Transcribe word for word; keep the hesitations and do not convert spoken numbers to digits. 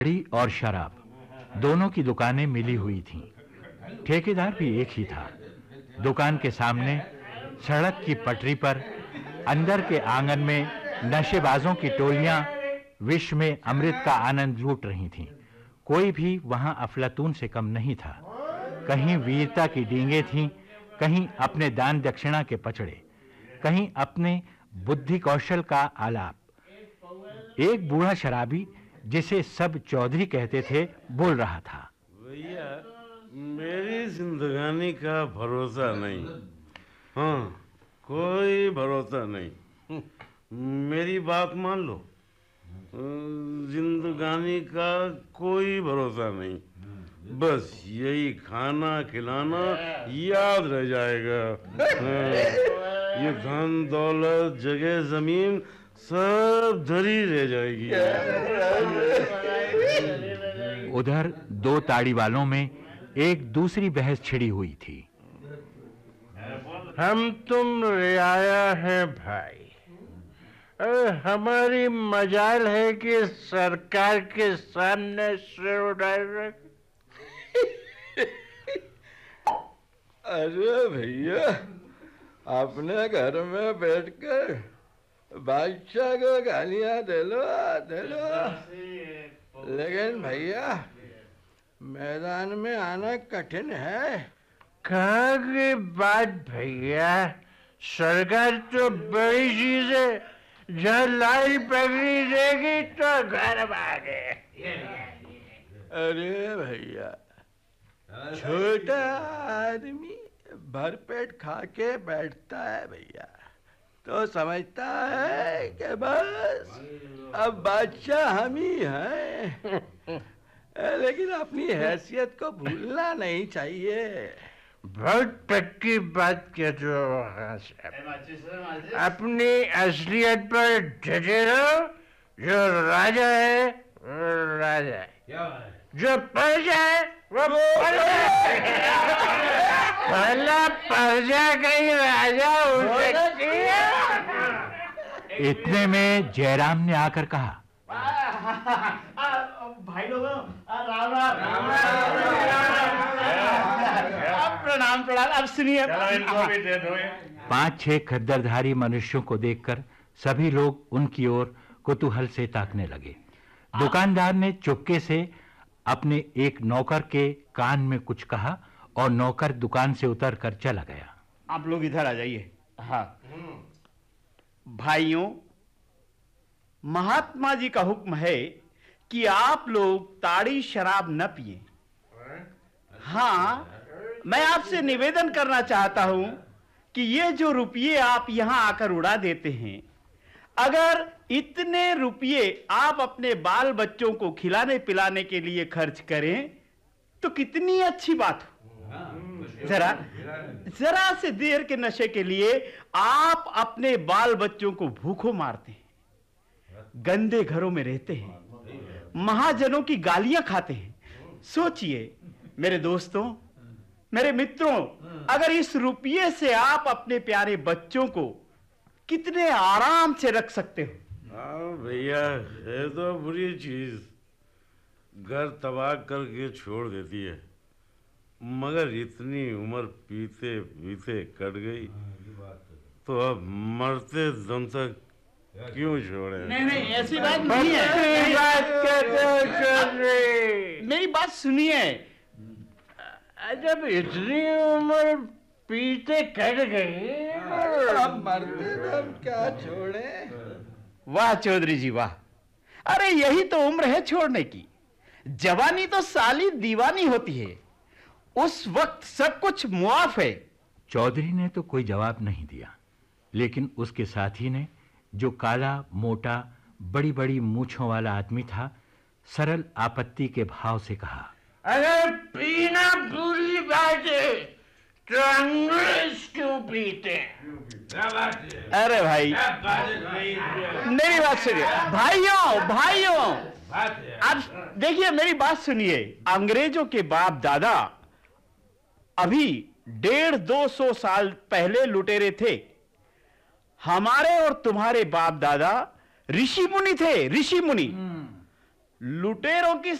ताड़ी और शराब दोनों की दुकानें मिली हुई थीं। ठेकेदार भी एक ही था। दुकान के सामने सड़क की पटरी पर अंदर के आंगन में नशेबाजों की टोलियां विष में अमृत का आनंद लूट रही थीं। कोई भी वहां अफलातून से कम नहीं था। कहीं वीरता की डींगे थीं, कहीं अपने दान दक्षिणा के पचड़े, कहीं अपने बुद्धि कौशल का आलाप। एक बूढ़ा शराबी जिसे सब चौधरी कहते थे बोल रहा था, भैया मेरी जिंदगानी का भरोसा नहीं। हाँ, कोई भरोसा नहीं। मेरी बात मान लो, जिंदगानी का कोई भरोसा नहीं। बस यही खाना खिलाना याद रह जाएगा। ये धन दौलत जगह जमीन सब धरी रह जाएगी। उधर दो ताड़ी वालों में एक दूसरी बहस छिड़ी हुई थी। हम तुम रियाया है भाई, हमारी मजाल है कि सरकार के सामने सिर उठाए। अरे भैया, अपने घर में बैठकर बादशाह को गालियां दे लो दे लो, लेकिन भैया मैदान में आना कठिन है। कहाँ की बात भैया, सरकार तो बड़ी चीज है। जहाँ लाल पगड़ी देगी तो घर भागे। अरे भैया, छोटा आदमी भरपेट खा के बैठता है भैया, तो समझता है कि बस अब बादशाह हम ही हैं। लेकिन अपनी हैसियत को भूलना नहीं चाहिए। बहुत पक्की बात कहते हो साहब। अपनी असलियत पर डटे रहो। जो राजा है वो राजा है, जो प्रजा है वो पहला प्रजा कहीं राजा हो सकती है। इतने में जयराम ने आकर कहा, भाई लोगों राम राम। प्रणाम प्रणाम। अब सुनिए, पांच छह खद्दरधारी मनुष्यों को देखकर सभी लोग उनकी ओर कुतूहल से ताकने लगे। दुकानदार ने चुपके से अपने एक नौकर के कान में कुछ कहा और नौकर दुकान से उतरकर चला गया। आप लोग इधर आ जाइए। हाँ भाइयों, महात्मा जी का हुक्म है कि आप लोग ताड़ी शराब न पिए। हाँ, मैं आपसे निवेदन करना चाहता हूं कि ये जो रुपये आप यहां आकर उड़ा देते हैं, अगर इतने रुपये आप अपने बाल बच्चों को खिलाने पिलाने के लिए खर्च करें तो कितनी अच्छी बात हो। जरा जरा से देर के नशे के लिए आप अपने बाल बच्चों को भूखों मारते हैं, गंदे घरों में रहते हैं, महाजनों की गालियां खाते हैं। सोचिए मेरे दोस्तों, मेरे मित्रों, अगर इस रुपये से आप अपने प्यारे बच्चों को कितने आराम से रख सकते हो। हाँ भैया, है तो बुरी चीज, घर तबाह करके छोड़ देती है, मगर इतनी उम्र पीते पीते कट गई तो अब मरते दम तक क्यों छोड़े। नहीं नहीं, ऐसी बात नहीं है। मेरी बात सुनिए। जब इतनी उम्र पीते कट गई अब मरते दम क्या छोड़े। वाह चौधरी जी वाह। अरे यही तो उम्र है छोड़ने की। जवानी तो साली दीवानी होती है, उस वक्त सब कुछ मुआफ है। चौधरी ने तो कोई जवाब नहीं दिया, लेकिन उसके साथी ने, जो काला मोटा बड़ी बड़ी मूंछों वाला आदमी था, सरल आपत्ति के भाव से कहा, अगर पीना बुरी बात है तो अंग्रेज क्यों पीते? अरे भाई मेरी बात सुनिए। भाइयों भाइयों अब देखिए, मेरी बात सुनिए। अंग्रेजों के बाप दादा अभी डेढ़ दो सौ साल पहले लुटेरे थे। हमारे और तुम्हारे बाप दादा ऋषि मुनि थे, ऋषि मुनि। लुटेरों की